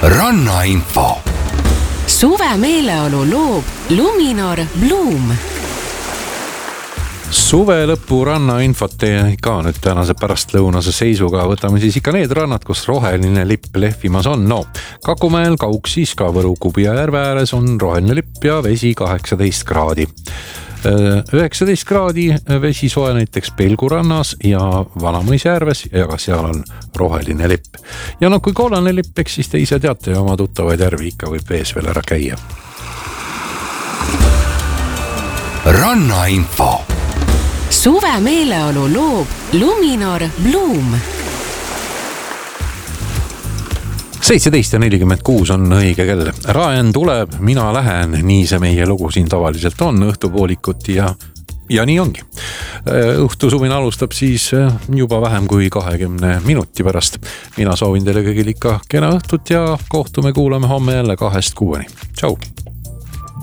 Rannainfo. Suve meeleolu loob Luminor Bloom. Suve lõpu rannainfot ka nüüd tänase pärastlõunase seisuga. Võtame siis ikka need rannad, kus roheline lipp lehvimas on. No, Kakumäel, Kauksis, ka Võru Kubja järve ääres on roheline lipp ja vesi 18 kraadi. 19 kraadi vesi soe näiteks Pelgurannas ja Vanamõisa järves ja ka seal on roheline lipp. Ja kui kollane lipp, eks siis te ise teate ja oma tuttavaid järvi ikka võib vees veel ära käia. Rannainfo. Suve meeleolu loob Luminor Bloom. 17:46 on õige kell. Raen tuleb, mina lähen, nii see meie lugu siin tavaliselt on, õhtupoolikut ja nii ongi. Õhtusuvin alustab siis juba vähem kui 20 minuti pärast. Mina soovin teile kõigil ikka kena õhtut ja kohtume kuulame homme jälle 2-6. Tšau!